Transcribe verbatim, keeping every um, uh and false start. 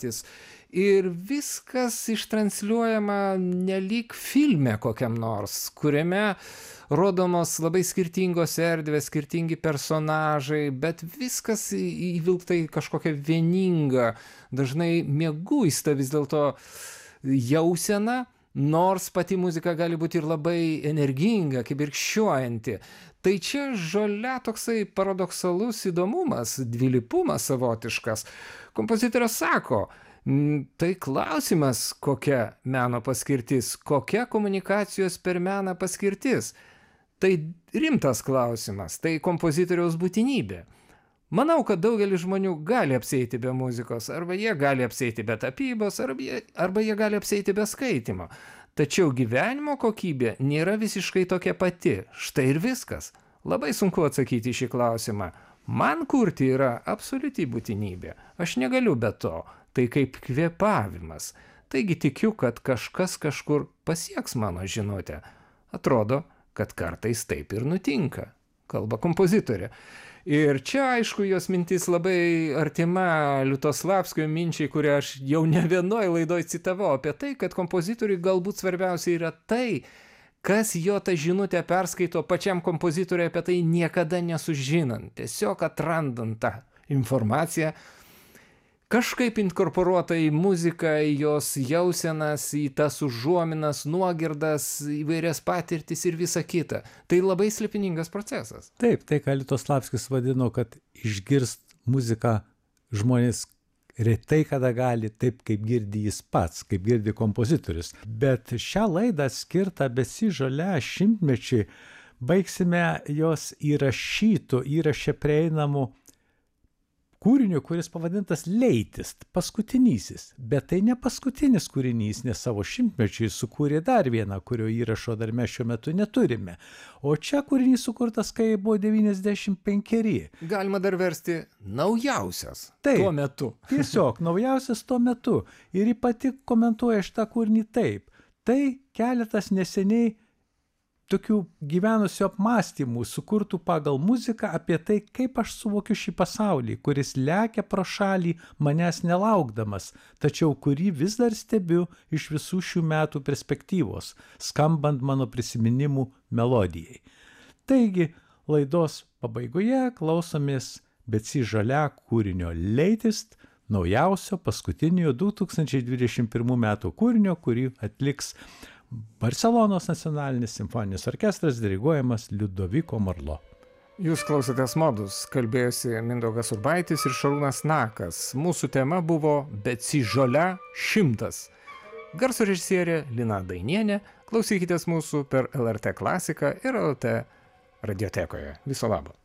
patys. Ir viskas ištransliuojama nelyg filme kokiam nors, kuriame rodomos labai skirtingos erdvės, skirtingi personažai, bet viskas įvilkta į kažkokią vieningą, dažnai mieguistą vis dėlto jauseną, nors pati muzika gali būti ir labai energinga, kibirkščiuojanti. Tai čia Žalia toksai paradoksalus įdomumas, dvilypumas savotiškas. Kompozitorė sako, tai klausimas, kokia meno paskirtis, kokia komunikacijos per meną paskirtis. Tai rimtas klausimas, tai kompozitoriaus būtinybė. Manau, kad daugelis žmonių gali apsieiti be muzikos, arba jie gali apsieiti be tapybos, arba jie, arba jie gali apsieiti be skaitimo. Tačiau gyvenimo kokybė nėra visiškai tokia pati. Štai ir viskas. Labai sunku atsakyti į šį klausimą. Man kurti yra absoliuti būtinybė. Aš negaliu be to. Tai kaip kvėpavimas. Taigi tikiu, kad kažkas kažkur pasieks mano žinutę. Atrodo, kad kartais taip ir nutinka, kalba kompozitorė. Ir čia, aišku, jos mintis labai artima Liutoslavskio minčiai, kurią aš jau ne vienoj laidoj citavau, apie tai, kad kompozitoriui galbūt svarbiausia yra tai, kas jo tą žinutę perskaito pačiam kompozitoriui, apie tai niekada nesužinant, tiesiog atrandant tą informaciją, kažkaip inkorporuota į muziką, į jos jausenas, į tas užuominas, nuogirdas, įvairias patirtis ir visa kita. Tai labai slėpiningas procesas. Taip, tai ką Liutoslavskis vadino, kad išgirst muziką žmonės retai kada gali taip, kaip girdi jis pats, kaip girdi kompozitorius. Bet šią laidą skirtą Betsy Žalia šimtmečiui baigsime jos įrašytų, įraše prieinamų kūriniu, kuris pavadintas Leitist, paskutinysis. Bet tai ne paskutinis kūrinys, nes savo šimtmečiui sukūrė dar vieną, kurio įrašo dar mes šiuo metu neturime. O čia kūrinys sukurtas, kai buvo devyniasdešimt penkeri. Galima dar versti naujausias taip, tuo metu. Tiesiog, naujausias tuo metu. Ir ji pati komentuoja šitą kūrinį taip. Tai keletas neseniai tokių gyvenusių apmąstymų, sukurtų pagal muziką apie tai, kaip aš suvokiu šį pasaulį, kuris lekia pro šalį manęs nelaukdamas, tačiau kurį vis dar stebiu iš visų šių metų perspektyvos, skambant mano prisiminimų melodijai. Taigi, laidos pabaigoje klausomės Betsy Žalia kūrinio Leitist, naujausio paskutinio du tūkstančiai dvidešimt pirmų metų kūrinio, kurį atliks Barselonos nacionalinis simfoninis orkestras diriguojamas Liudoviko Marlo. Jūs klausotės Modus, kalbėjosi Mindaugas Urbaitis ir Šarūnas Nakas. Mūsų tema buvo Betsy Žalia šimtas. Garso režisierė Lina Dainienė. Klausykitės mūsų per L R T klasiką ir L R T radiotekoje. Viso labo.